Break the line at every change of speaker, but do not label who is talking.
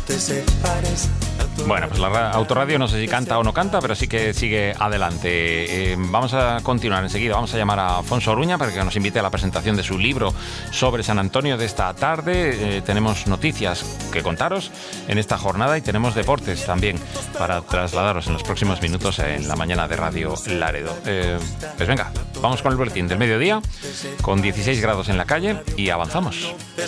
Bueno, pues la Autorradio no sé si canta o no canta, pero sí que sigue adelante. Vamos a continuar enseguida. Vamos a llamar a Afonso Oruña para que nos invite a la presentación de su libro sobre San Antonio de esta tarde. Tenemos noticias que contaros en esta jornada y tenemos deportes también para trasladaros en los próximos minutos en la mañana de Radio Laredo. Pues venga, vamos con el boletín del mediodía con 16 grados en la calle y avanzamos.